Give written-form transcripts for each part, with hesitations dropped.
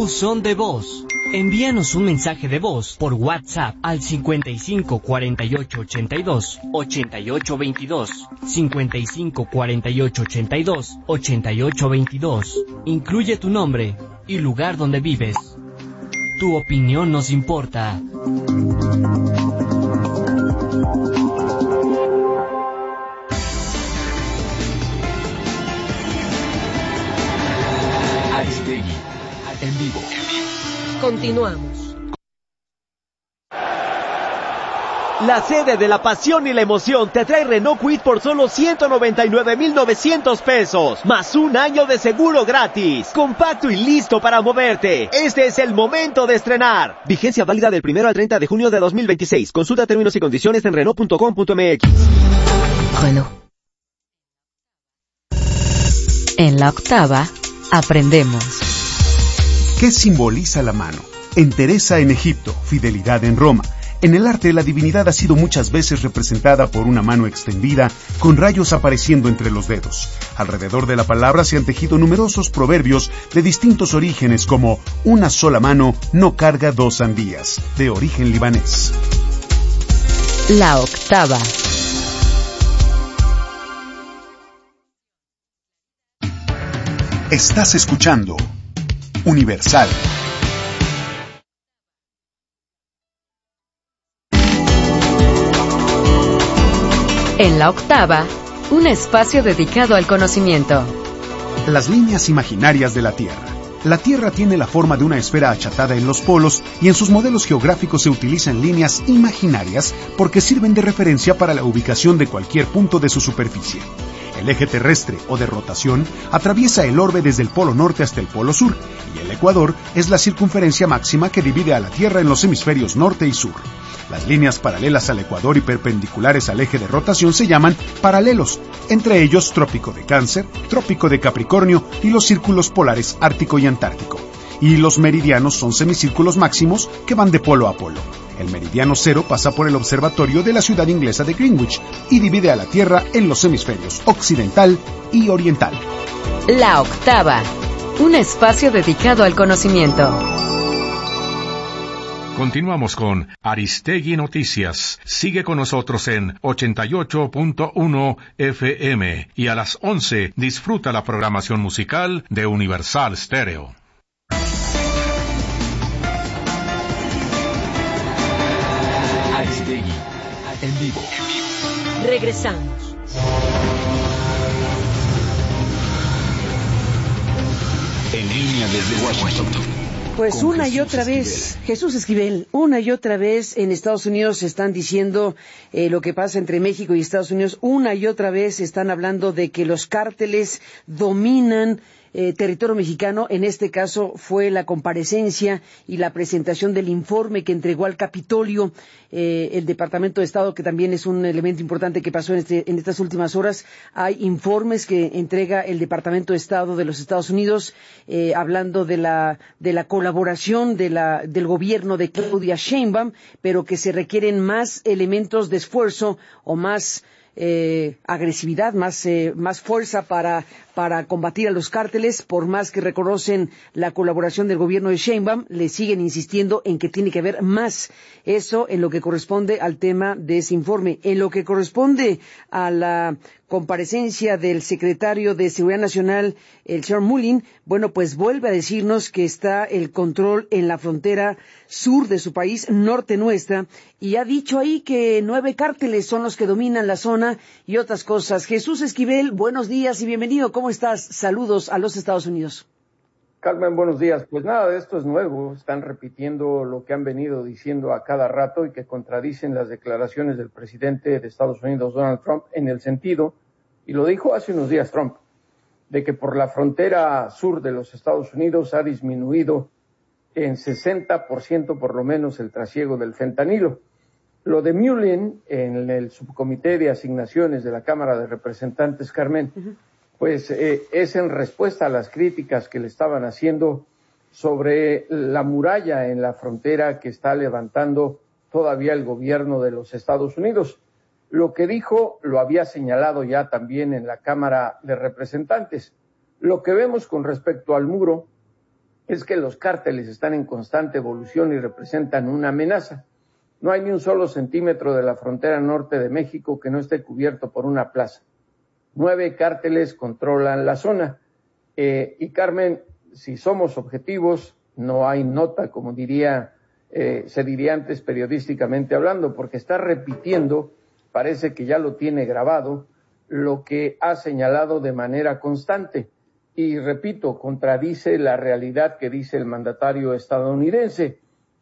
Buzón de voz. Envíanos un mensaje de voz por WhatsApp al 55 48 82 88 22, 55 48 82 88 22. Incluye tu nombre y lugar donde vives. Tu opinión nos importa. Aristegui, en vivo. Continuamos. La sede de la pasión y la emoción te trae Renault Kwid por solo 199,900 pesos, más un año de seguro gratis. Compacto y listo para moverte. Este es el momento de estrenar. Vigencia válida del 1 al 30 de junio de 2026. Consulta términos y condiciones en Renault.com.mx. Renault. En la octava, aprendemos. ¿Qué simboliza la mano? Entereza en Egipto, fidelidad en Roma. En el arte, la divinidad ha sido muchas veces representada por una mano extendida, con rayos apareciendo entre los dedos. Alrededor de la palabra se han tejido numerosos proverbios de distintos orígenes, como una sola mano no carga dos sandías, de origen libanés. La octava. Estás escuchando Universal. En la octava, un espacio dedicado al conocimiento. Las líneas imaginarias de la Tierra. La Tierra tiene la forma de una esfera achatada en los polos y en sus modelos geográficos se utilizan líneas imaginarias porque sirven de referencia para la ubicación de cualquier punto de su superficie. El eje terrestre o de rotación atraviesa el orbe desde el polo norte hasta el polo sur y el ecuador es la circunferencia máxima que divide a la Tierra en los hemisferios norte y sur. Las líneas paralelas al ecuador y perpendiculares al eje de rotación se llaman paralelos, entre ellos Trópico de Cáncer, Trópico de Capricornio y los círculos polares Ártico y Antártico. Y los meridianos son semicírculos máximos que van de polo a polo. El meridiano cero pasa por el observatorio de la ciudad inglesa de Greenwich y divide a la Tierra en los hemisferios occidental y oriental. La octava, un espacio dedicado al conocimiento. Continuamos con Aristegui Noticias. Sigue con nosotros en 88.1 FM y a las 11 disfruta la programación musical de Universal Stereo. Aristegui, en vivo. Regresamos. En línea desde Washington. Pues una y otra vez, Jesús Esquivel, una y otra vez en Estados Unidos están diciendo lo que pasa entre México y Estados Unidos, una y otra vez están hablando de que los cárteles dominan territorio mexicano. En este caso fue la comparecencia y la presentación del informe que entregó al Capitolio el Departamento de Estado, que también es un elemento importante que pasó en estas últimas horas. Hay informes que entrega el Departamento de Estado de los Estados Unidos hablando de la colaboración del gobierno de Claudia Sheinbaum, pero que se requieren más elementos de esfuerzo o más agresividad, más fuerza para combatir a los cárteles. Por más que reconocen la colaboración del gobierno de Sheinbaum, le siguen insistiendo en que tiene que haber más. Eso en lo que corresponde al tema de ese informe. En lo que corresponde a la comparecencia del secretario de Seguridad Nacional, el señor Mullin, bueno, pues vuelve a decirnos que está el control en la frontera sur de su país, norte nuestra, y ha dicho ahí que 9 cárteles son los que dominan la zona y otras cosas. Jesús Esquivel, buenos días y bienvenido. ¿Cómo estás? Saludos a los Estados Unidos. Carmen, buenos días. Pues nada de esto es nuevo. Están repitiendo lo que han venido diciendo a cada rato y que contradicen las declaraciones del presidente de Estados Unidos, Donald Trump, en el sentido, y lo dijo hace unos días Trump, de que por la frontera sur de los Estados Unidos ha disminuido en 60% por lo menos el trasiego del fentanilo. Lo de Mullin en el subcomité de asignaciones de la Cámara de Representantes, Carmen, pues es en respuesta a las críticas que le estaban haciendo sobre la muralla en la frontera que está levantando todavía el gobierno de los Estados Unidos. Lo que dijo lo había señalado ya también en la Cámara de Representantes. Lo que vemos con respecto al muro es que los cárteles están en constante evolución y representan una amenaza. No hay ni un solo centímetro de la frontera norte de México que no esté cubierto por una plaza. 9 cárteles controlan la zona. Y Carmen, si somos objetivos, no hay nota, como se diría antes periodísticamente hablando, porque está repitiendo, parece que ya lo tiene grabado, lo que ha señalado de manera constante. Y repito, contradice la realidad que dice el mandatario estadounidense.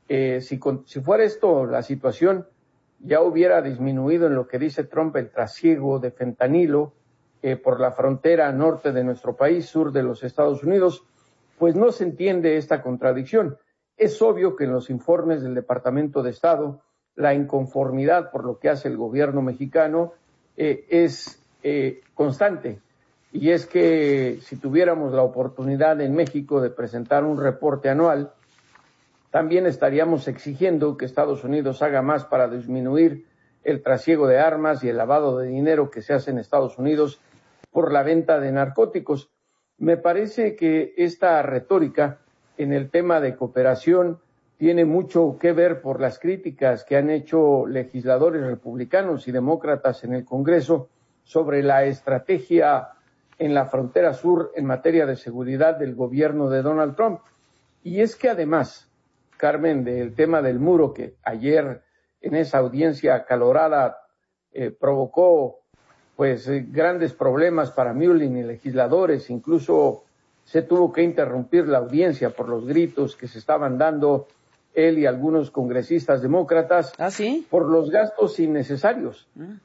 Si fuera esto la situación, ya hubiera disminuido en lo que dice Trump el trasiego de fentanilo por la frontera norte de nuestro país, sur de los Estados Unidos, pues no se entiende esta contradicción. Es obvio que en los informes del Departamento de Estado, la inconformidad por lo que hace el gobierno mexicano es constante. Y es que si tuviéramos la oportunidad en México de presentar un reporte anual, también estaríamos exigiendo que Estados Unidos haga más para disminuir el trasiego de armas y el lavado de dinero que se hace en Estados Unidos por la venta de narcóticos. Me parece que esta retórica en el tema de cooperación tiene mucho que ver por las críticas que han hecho legisladores republicanos y demócratas en el Congreso sobre la estrategia en la frontera sur en materia de seguridad del gobierno de Donald Trump. Y es que además, Carmen, del tema del muro que ayer en esa audiencia acalorada provocó grandes problemas para Mullin y legisladores, incluso se tuvo que interrumpir la audiencia por los gritos que se estaban dando él y algunos congresistas demócratas. ¿Ah, sí? Por los gastos innecesarios,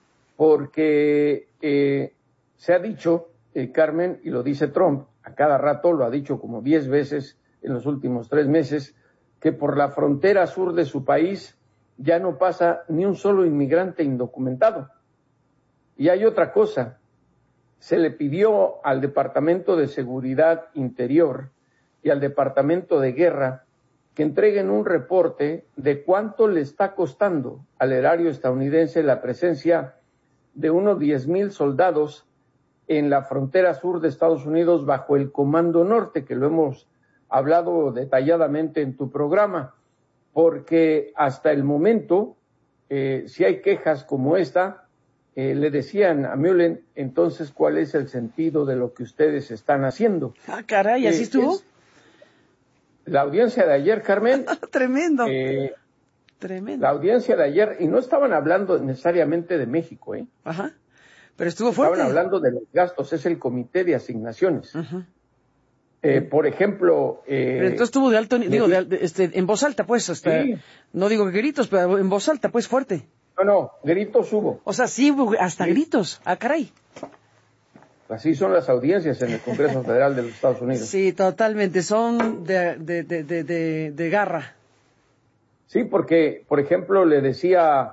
porque se ha dicho, Carmen, y lo dice Trump, a cada rato lo ha dicho como 10 veces en los últimos 3 meses, que por la frontera sur de su país ya no pasa ni un solo inmigrante indocumentado. Y hay otra cosa, se le pidió al Departamento de Seguridad Interior y al Departamento de Guerra que entreguen un reporte de cuánto le está costando al erario estadounidense la presencia de unos 10,000 soldados en la frontera sur de Estados Unidos bajo el Comando Norte, que lo hemos hablado detalladamente en tu programa, porque hasta el momento, si hay quejas como esta, le decían a Mullin, entonces, ¿cuál es el sentido de lo que ustedes están haciendo? Ah, caray, ¿así estuvo? La audiencia de ayer, Carmen. Tremendo. Tremendo. La audiencia de ayer, y no estaban hablando necesariamente de México, Ajá. Pero estuvo fuerte. Estaban hablando de los gastos, es el comité de asignaciones. Por ejemplo... pero entonces estuvo de alto, en voz alta, pues, hasta, sí. No digo que gritos, pero en voz alta, pues, fuerte. No, gritos hubo. O sea, sí, hasta gritos. Ah, caray. Así son las audiencias en el Congreso Federal de los Estados Unidos. Sí, totalmente, son de garra. Sí, porque, por ejemplo, le decían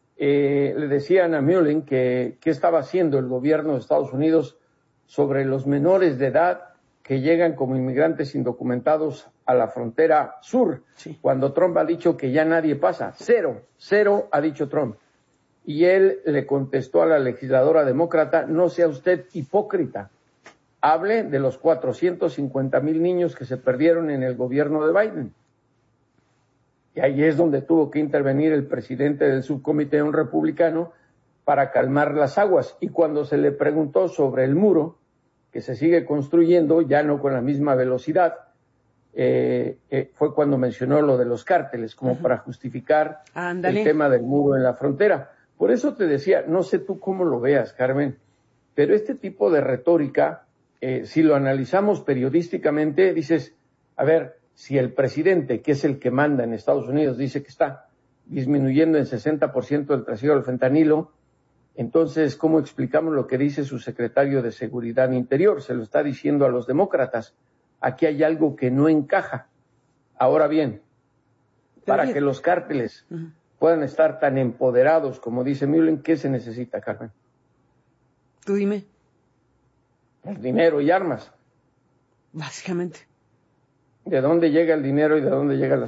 a Mullin que qué estaba haciendo el gobierno de Estados Unidos sobre los menores de edad que llegan como inmigrantes indocumentados a la frontera sur, sí. Cuando Trump ha dicho que ya nadie pasa. Cero ha dicho Trump. Y él le contestó a la legisladora demócrata, no sea usted hipócrita, hable de los 450,000 niños que se perdieron en el gobierno de Biden. Y ahí es donde tuvo que intervenir el presidente del subcomité, un republicano, para calmar las aguas. Y cuando se le preguntó sobre el muro, que se sigue construyendo, ya no con la misma velocidad, fue cuando mencionó lo de los cárteles, como para justificar el tema del muro en la frontera. Por eso te decía, no sé tú cómo lo veas, Carmen, pero este tipo de retórica, si lo analizamos periodísticamente, dices, a ver, si el presidente, que es el que manda en Estados Unidos, dice que está disminuyendo en 60% el trasiego del fentanilo, entonces, ¿cómo explicamos lo que dice su secretario de Seguridad Interior? Se lo está diciendo a los demócratas. Aquí hay algo que no encaja. Ahora bien, para que los cárteles puedan estar tan empoderados como dice Mullin, ¿qué se necesita, Carmen? Tú dime. El dinero y armas. Básicamente. ¿De dónde llega el dinero y de dónde llegan las armas?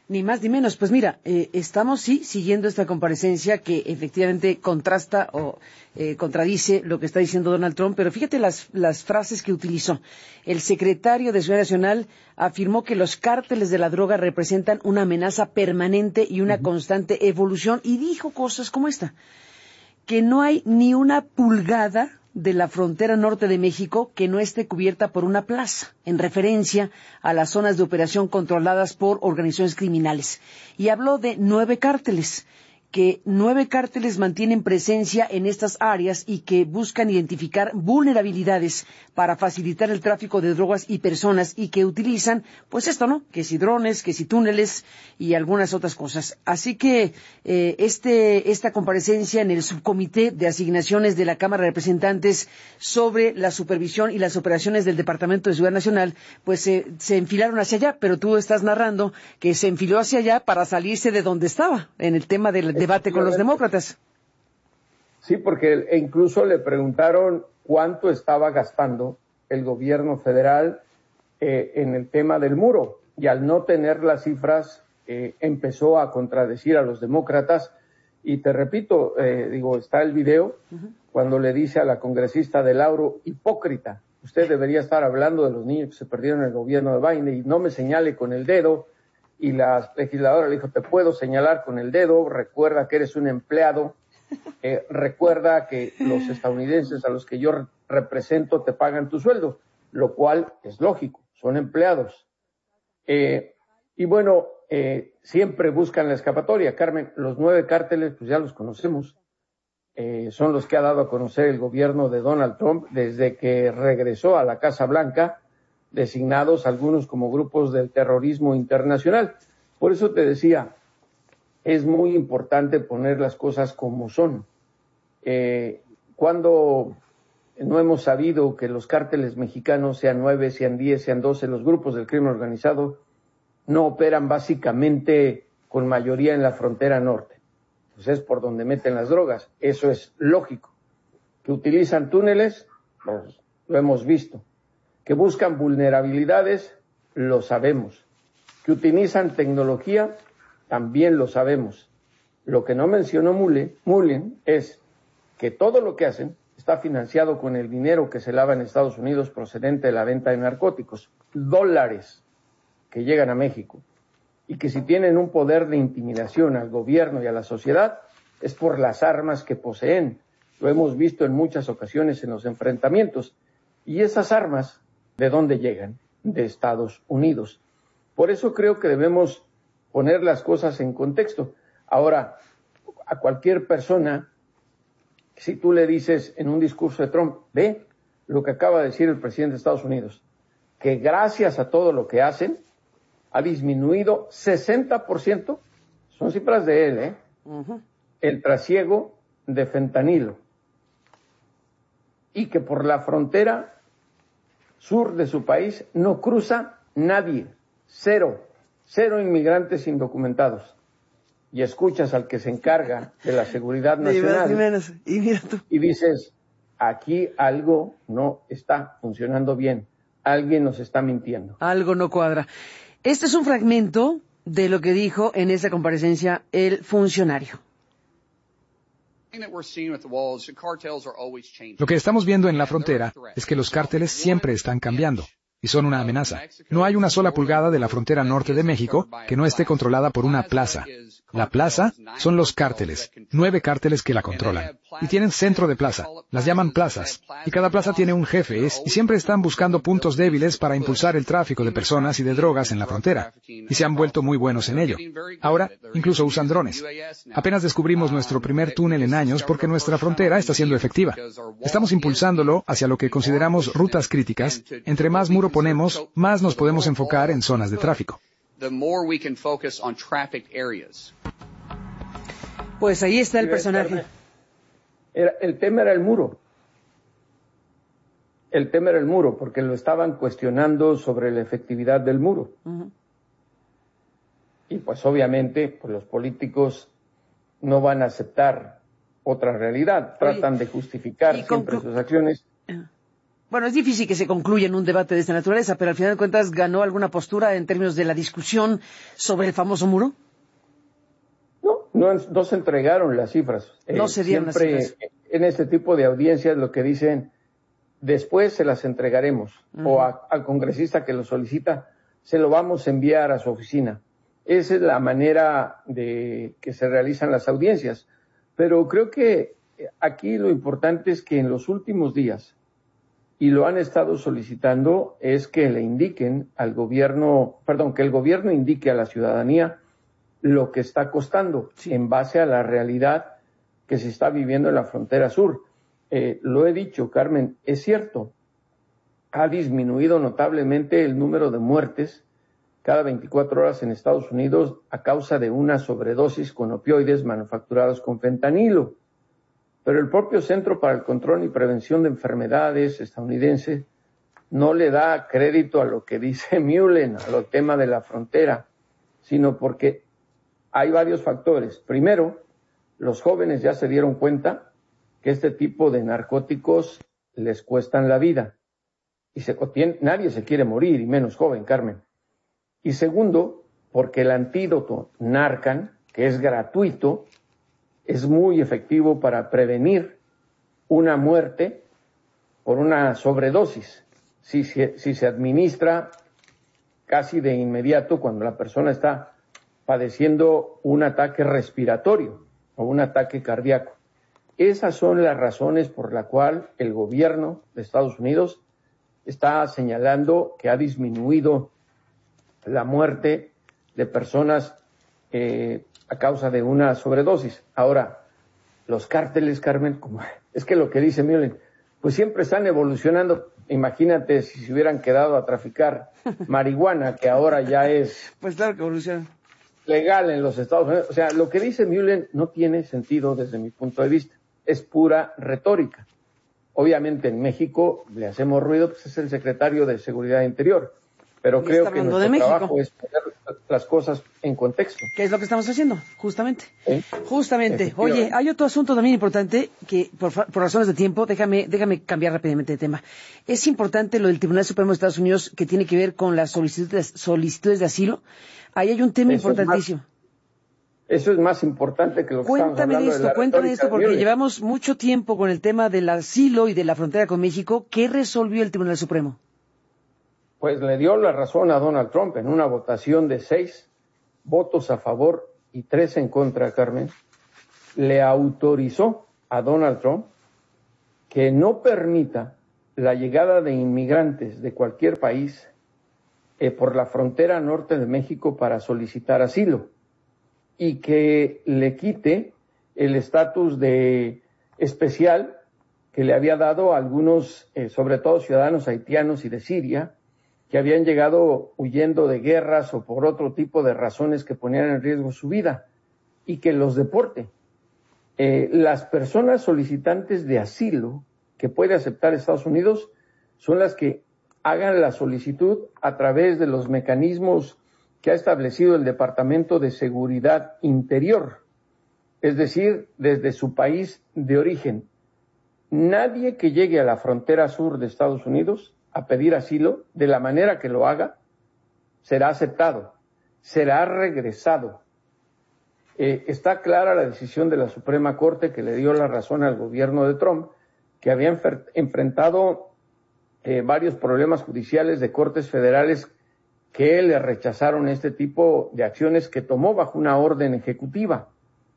Ni más ni menos. Pues mira, estamos siguiendo esta comparecencia que efectivamente contrasta o contradice lo que está diciendo Donald Trump, pero fíjate las frases que utilizó. El secretario de Seguridad Nacional afirmó que los cárteles de la droga representan una amenaza permanente y una constante evolución, y dijo cosas como esta, que no hay ni una pulgada de la frontera norte de México que no esté cubierta por una plaza, en referencia a las zonas de operación controladas por organizaciones criminales. Y habló de 9 cárteles, que 9 cárteles mantienen presencia en estas áreas y que buscan identificar vulnerabilidades para facilitar el tráfico de drogas y personas, y que utilizan, pues esto, ¿no?, que si drones, que si túneles y algunas otras cosas. Así que esta comparecencia en el subcomité de asignaciones de la Cámara de Representantes sobre la supervisión y las operaciones del Departamento de Seguridad Nacional, pues se enfilaron hacia allá, pero tú estás narrando que se enfiló hacia allá para salirse de donde estaba, en el tema del debate con los demócratas. Sí, porque incluso le preguntaron cuánto estaba gastando el gobierno federal en el tema del muro, y al no tener las cifras empezó a contradecir a los demócratas. Y te repito, está el video cuando le dice a la congresista de Lauro, hipócrita, usted debería estar hablando de los niños que se perdieron en el gobierno de Biden y no me señale con el dedo. Y la legisladora le dijo, te puedo señalar con el dedo, recuerda que eres un empleado, recuerda que los estadounidenses a los que yo represento te pagan tu sueldo, lo cual es lógico, son empleados. Y bueno, siempre buscan la escapatoria. Carmen, los 9 cárteles, pues ya los conocemos, son los que ha dado a conocer el gobierno de Donald Trump desde que regresó a la Casa Blanca, designados algunos como grupos del terrorismo internacional. Por eso te decía, es muy importante poner las cosas como son. Cuando no hemos sabido que los cárteles mexicanos, sean 9, sean 10, sean 12, los grupos del crimen organizado, no operan básicamente con mayoría en la frontera norte. Pues es por donde meten las drogas. Eso es lógico. Que utilizan túneles, pues lo hemos visto. Que buscan vulnerabilidades, lo sabemos. Que utilizan tecnología, también lo sabemos. Lo que no mencionó Mullen es que todo lo que hacen está financiado con el dinero que se lava en Estados Unidos procedente de la venta de narcóticos, dólares que llegan a México, y que si tienen un poder de intimidación al gobierno y a la sociedad es por las armas que poseen. Lo hemos visto en muchas ocasiones en los enfrentamientos. Y esas armas, ¿de dónde llegan? De Estados Unidos. Por eso creo que debemos poner las cosas en contexto. Ahora, a cualquier persona, si tú le dices en un discurso de Trump, ve lo que acaba de decir el presidente de Estados Unidos, que gracias a todo lo que hacen, ha disminuido 60%, son cifras de él, el trasiego de fentanilo. Y que por la frontera sur de su país no cruza nadie, cero inmigrantes indocumentados. Y escuchas al que se encarga de la seguridad nacional y dices, aquí algo no está funcionando bien, alguien nos está mintiendo. Algo no cuadra. Este es un fragmento de lo que dijo en esa comparecencia el funcionario. Lo que estamos viendo en la frontera es que los cárteles siempre están cambiando y son una amenaza. No hay una sola pulgada de la frontera norte de México que no esté controlada por una plaza. La plaza son los cárteles, 9 cárteles que la controlan. Y tienen centro de plaza, las llaman plazas. Y cada plaza tiene un jefe y siempre están buscando puntos débiles para impulsar el tráfico de personas y de drogas en la frontera. Y se han vuelto muy buenos en ello. Ahora, incluso usan drones. Apenas descubrimos nuestro primer túnel en años porque nuestra frontera está siendo efectiva. Estamos impulsándolo hacia lo que consideramos rutas críticas. Entre más muro ponemos, más nos podemos enfocar en zonas de tráfico. Pues ahí está el personaje. El tema era el muro. El tema era el muro, porque lo estaban cuestionando sobre la efectividad del muro. Y pues obviamente pues los políticos no van a aceptar otra realidad. Tratan de justificar siempre sus acciones. Bueno, es difícil que se concluya en un debate de esta naturaleza, pero al final de cuentas, ¿ganó alguna postura en términos de la discusión sobre el famoso muro? No se entregaron las cifras. No se dieron las cifras. En este tipo de audiencias lo que dicen, después se las entregaremos, o al congresista que lo solicita, se lo vamos a enviar a su oficina. Esa es la manera de que se realizan las audiencias. Pero creo que aquí lo importante es que en los últimos días, y lo han estado solicitando, es que le indiquen al gobierno, que el gobierno indique a la ciudadanía lo que está costando en base a la realidad que se está viviendo en la frontera sur. Lo he dicho, Carmen, es cierto, ha disminuido notablemente el número de muertes cada 24 horas en Estados Unidos a causa de una sobredosis con opioides manufacturados con fentanilo. Pero el propio Centro para el Control y Prevención de Enfermedades estadounidense no le da crédito a lo que dice Mullen, a lo tema de la frontera, sino porque hay varios factores. Primero, los jóvenes ya se dieron cuenta que este tipo de narcóticos les cuestan la vida. Y nadie se quiere morir, y menos joven, Carmen. Y segundo, porque el antídoto Narcan, que es gratuito, es muy efectivo para prevenir una muerte por una sobredosis. Si se administra casi de inmediato cuando la persona está padeciendo un ataque respiratorio o un ataque cardíaco. Esas son las razones por las cuales el gobierno de Estados Unidos está señalando que ha disminuido la muerte de personas a causa de una sobredosis. Ahora, los cárteles, Carmen, es que lo que dice Mullen, pues siempre están evolucionando. Imagínate si se hubieran quedado a traficar marihuana, que ahora ya es pues claro que evoluciona, legal en los Estados Unidos. O sea, lo que dice Mullen no tiene sentido desde mi punto de vista. Es pura retórica. Obviamente en México le hacemos ruido, pues es el secretario de Seguridad Interior. Pero creo que nuestro trabajo es poner las cosas en contexto. ¿Qué es lo que estamos haciendo? Justamente. Justamente. Oye, hay otro asunto también importante que, por razones de tiempo, déjame cambiar rápidamente de tema. Es importante lo del Tribunal Supremo de Estados Unidos que tiene que ver con las solicitudes de asilo. Ahí hay un tema importantísimo. Eso es más importante que lo que estamos hablando. Cuéntame esto, porque llevamos mucho tiempo con el tema del asilo y de la frontera con México. ¿Qué resolvió el Tribunal Supremo? Pues le dio la razón a Donald Trump en una votación de 6 votos a favor y 3 en contra, Carmen. Le autorizó a Donald Trump que no permita la llegada de inmigrantes de cualquier país por la frontera norte de México para solicitar asilo y que le quite el estatus de especial que le había dado a algunos, sobre todo ciudadanos haitianos y de Siria, que habían llegado huyendo de guerras o por otro tipo de razones que ponían en riesgo su vida, y que los deporte. Las personas solicitantes de asilo que puede aceptar Estados Unidos son las que hagan la solicitud a través de los mecanismos que ha establecido el Departamento de Seguridad Interior, es decir, desde su país de origen. Nadie que llegue a la frontera sur de Estados Unidos a pedir asilo, de la manera que lo haga, será aceptado, será regresado. Está clara la decisión de la Suprema Corte que le dio la razón al gobierno de Trump, que había enfrentado varios problemas judiciales de cortes federales que le rechazaron este tipo de acciones que tomó bajo una orden ejecutiva.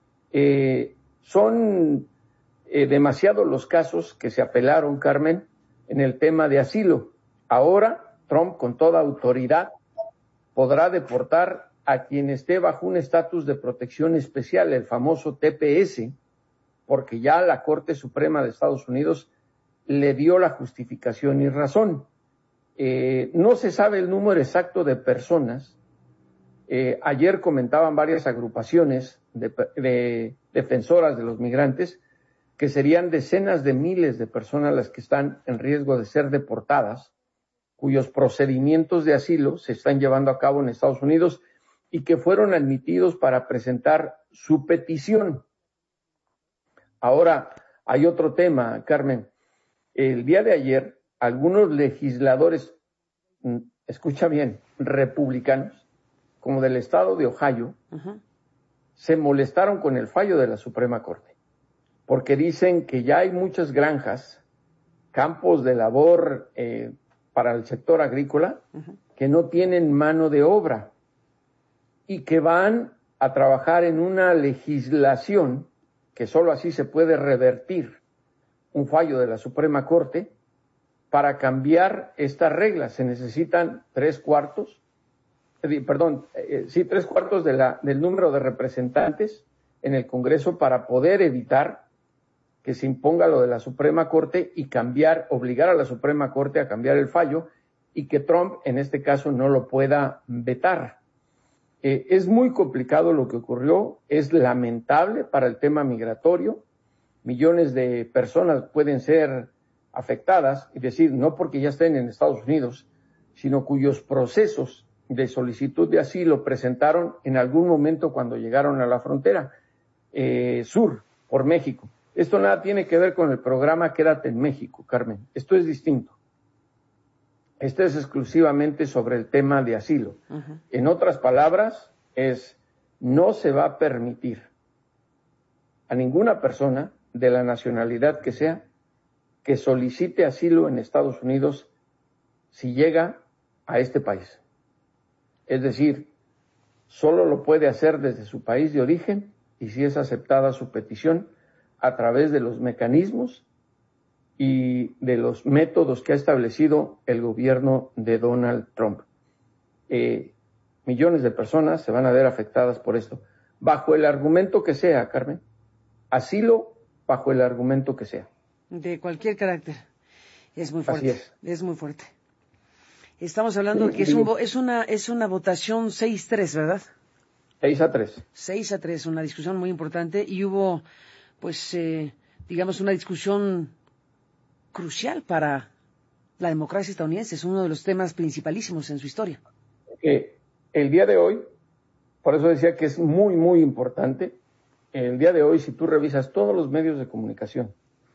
Son demasiados los casos que se apelaron, Carmen, en el tema de asilo. Ahora, Trump, con toda autoridad, podrá deportar a quien esté bajo un estatus de protección especial, el famoso TPS, porque ya la Corte Suprema de Estados Unidos le dio la justificación y razón. No se sabe el número exacto de personas. Ayer comentaban varias agrupaciones de defensoras de los migrantes que serían decenas de miles de personas las que están en riesgo de ser deportadas, cuyos procedimientos de asilo se están llevando a cabo en Estados Unidos y que fueron admitidos para presentar su petición. Ahora, hay otro tema, Carmen. El día de ayer, algunos legisladores, escucha bien, republicanos, como del estado de Ohio, se molestaron con el fallo de la Suprema Corte, porque dicen que ya hay muchas granjas, campos de labor para el sector agrícola, que no tienen mano de obra y que van a trabajar en una legislación que solo así se puede revertir un fallo de la Suprema Corte. Para cambiar estas reglas se necesitan 3/4 del número de representantes en el Congreso para poder evitar que se imponga lo de la Suprema Corte y obligar a la Suprema Corte a cambiar el fallo y que Trump en este caso no lo pueda vetar. Es muy complicado lo que ocurrió, es lamentable para el tema migratorio. Millones de personas pueden ser afectadas, es decir, no porque ya estén en Estados Unidos, sino cuyos procesos de solicitud de asilo presentaron en algún momento cuando llegaron a la frontera sur por México. Esto nada tiene que ver con el programa Quédate en México, Carmen. Esto es distinto. Este es exclusivamente sobre el tema de asilo. En otras palabras, no se va a permitir a ninguna persona de la nacionalidad que sea que solicite asilo en Estados Unidos si llega a este país. Es decir, solo lo puede hacer desde su país de origen y si es aceptada su petición a través de los mecanismos y de los métodos que ha establecido el gobierno de Donald Trump. Millones de personas se van a ver afectadas por esto, bajo el argumento que sea, Carmen. Asilo bajo el argumento que sea. De cualquier carácter. Es muy fuerte. Así es muy fuerte. Estamos hablando que es una votación 6-3, ¿verdad? 6-3. 6-3, una discusión muy importante y hubo, pues, digamos, una discusión crucial para la democracia estadounidense. Es uno de los temas principalísimos en su historia. El día de hoy, por eso decía que es muy, muy importante, el día de hoy, si tú revisas todos los medios de comunicación,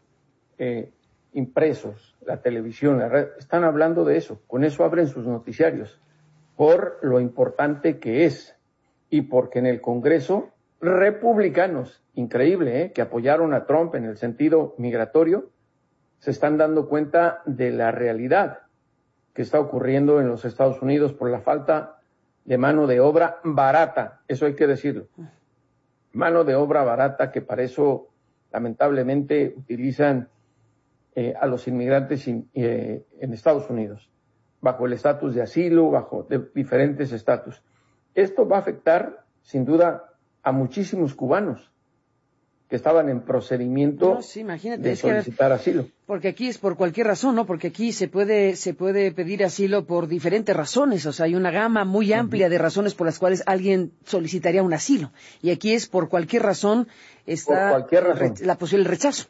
impresos, la televisión, la red, están hablando de eso. Con eso abren sus noticiarios, por lo importante que es y porque en el Congreso, republicanos, increíble, que apoyaron a Trump en el sentido migratorio, se están dando cuenta de la realidad que está ocurriendo en los Estados Unidos por la falta de mano de obra barata, eso hay que decirlo. Mano de obra barata que para eso lamentablemente utilizan a los inmigrantes en Estados Unidos, bajo el estatus de asilo, bajo diferentes estatus. Esto va a afectar, sin duda, a muchísimos cubanos que estaban en procedimiento de solicitar asilo. Porque aquí es por cualquier razón, ¿no? Porque aquí se puede pedir asilo por diferentes razones. O sea, hay una gama muy amplia de razones por las cuales alguien solicitaría un asilo. Y aquí es por cualquier razón la posible rechazo.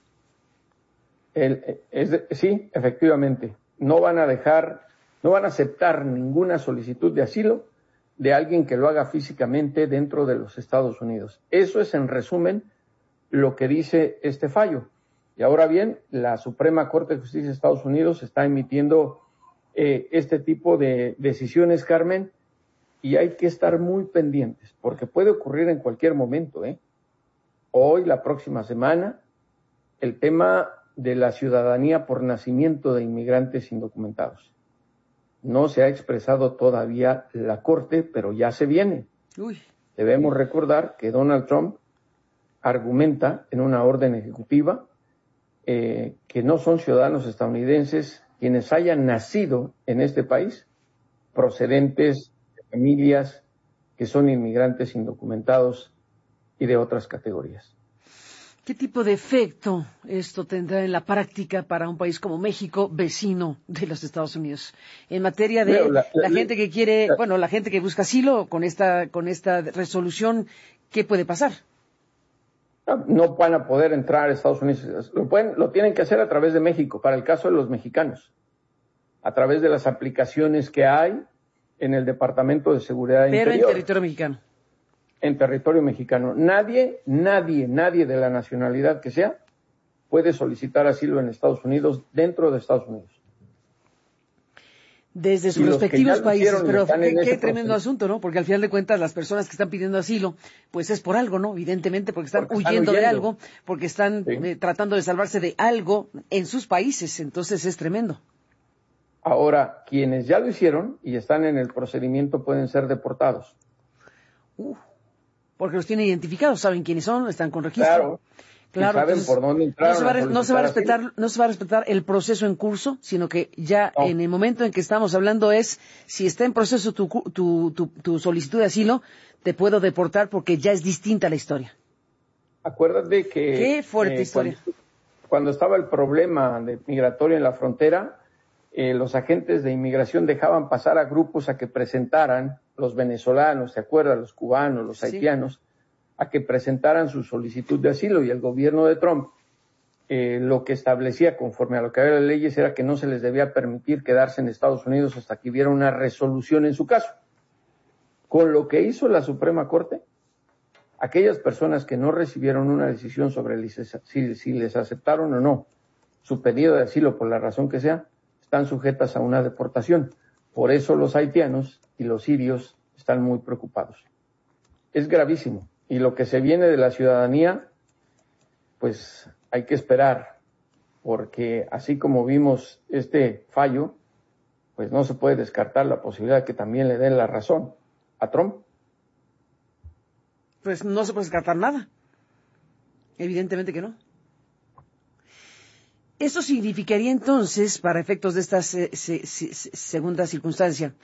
Sí, efectivamente. No van a aceptar ninguna solicitud de asilo de alguien que lo haga físicamente dentro de los Estados Unidos. Eso es, en resumen, lo que dice este fallo. Y ahora bien, la Suprema Corte de Justicia de Estados Unidos está emitiendo este tipo de decisiones, Carmen, y hay que estar muy pendientes, porque puede ocurrir en cualquier momento, Hoy, la próxima semana, el tema de la ciudadanía por nacimiento de inmigrantes indocumentados. No se ha expresado todavía la Corte, pero ya se viene. Debemos recordar que Donald Trump argumenta en una orden ejecutiva que no son ciudadanos estadounidenses quienes hayan nacido en este país, procedentes de familias que son inmigrantes indocumentados y de otras categorías. ¿Qué tipo de efecto esto tendrá en la práctica para un país como México, vecino de los Estados Unidos? En materia de la gente que quiere, la gente que busca asilo con esta resolución, ¿qué puede pasar? No van a poder entrar a Estados Unidos. Lo tienen que hacer a través de México, para el caso de los mexicanos, a través de las aplicaciones que hay en el Departamento de Seguridad Interior. Pero en territorio mexicano. En territorio mexicano. Nadie de la nacionalidad que sea puede solicitar asilo en Estados Unidos, dentro de Estados Unidos. Desde sus respectivos países, pero qué tremendo asunto, ¿no? Porque al final de cuentas las personas que están pidiendo asilo, pues es por algo, ¿no? Evidentemente porque están huyendo de algo, porque están tratando de salvarse de algo en sus países, entonces es tremendo. Ahora, quienes ya lo hicieron y están en el procedimiento pueden ser deportados. Porque los tienen identificados, saben quiénes son, están con registro. Claro, saben entonces, por dónde entraron. No se va a respetar el proceso en curso, sino que ya en el momento en que estamos hablando es, si está en proceso tu solicitud de asilo, te puedo deportar porque ya es distinta la historia. Acuérdate que... Qué fuerte historia. Cuando estaba el problema migratorio en la frontera, los agentes de inmigración dejaban pasar a grupos a que presentaran, los venezolanos, ¿te acuerdas? Los cubanos, los haitianos, a que presentaran su solicitud de asilo, y el gobierno de Trump lo que establecía conforme a lo que había las leyes era que no se les debía permitir quedarse en Estados Unidos hasta que hubiera una resolución en su caso. Con lo que hizo la Suprema Corte, aquellas personas que no recibieron una decisión sobre si les aceptaron o no su pedido de asilo por la razón que sea, están sujetas a una deportación. Por eso los haitianos y los sirios están muy preocupados. Es gravísimo. Y lo que se viene de la ciudadanía, pues hay que esperar, porque así como vimos este fallo, pues no se puede descartar la posibilidad de que también le den la razón a Trump. Pues no se puede descartar nada. Evidentemente que no. Esto significaría entonces, para efectos de esta segunda circunstancia,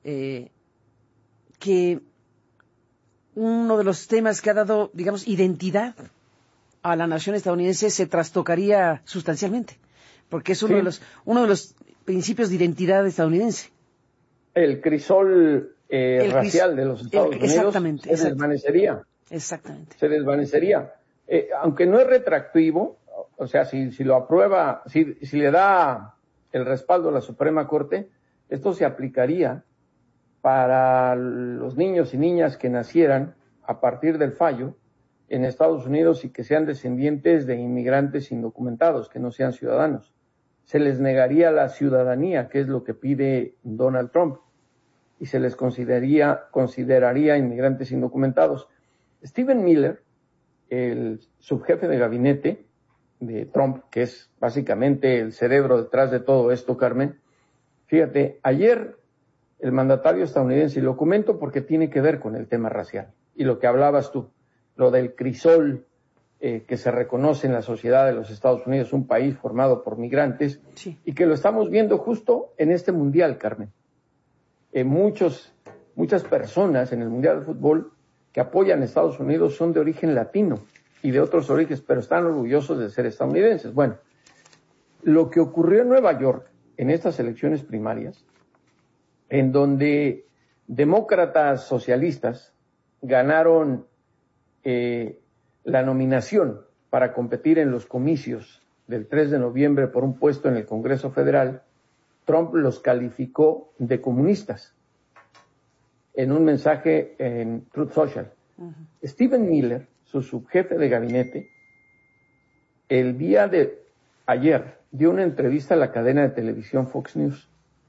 que uno de los temas que ha dado, digamos, identidad a la nación estadounidense se trastocaría sustancialmente, porque es uno de los principios de identidad estadounidense. El crisol racial de los Estados Unidos se desvanecería. Exactamente. Se desvanecería. Aunque no es retroactivo, o sea, si lo aprueba, si le da el respaldo a la Suprema Corte, esto se aplicaría para los niños y niñas que nacieran a partir del fallo en Estados Unidos y que sean descendientes de inmigrantes indocumentados, que no sean ciudadanos. Se les negaría la ciudadanía, que es lo que pide Donald Trump, y se les consideraría inmigrantes indocumentados. Stephen Miller, el subjefe de gabinete de Trump, que es básicamente el cerebro detrás de todo esto, Carmen, fíjate, ayer el mandatario estadounidense, y lo comento porque tiene que ver con el tema racial, y lo que hablabas tú, lo del crisol que se reconoce en la sociedad de los Estados Unidos, un país formado por migrantes, sí, y que lo estamos viendo justo en este mundial, Carmen. Muchas personas en el mundial de fútbol que apoyan a Estados Unidos son de origen latino y de otros orígenes, pero están orgullosos de ser estadounidenses. Bueno, lo que ocurrió en Nueva York en estas elecciones primarias, en donde demócratas socialistas ganaron la nominación para competir en los comicios del 3 de noviembre por un puesto en el Congreso Federal, Trump los calificó de comunistas en un mensaje en Truth Social. Stephen Miller, su subjefe de gabinete, el día de ayer dio una entrevista a la cadena de televisión Fox News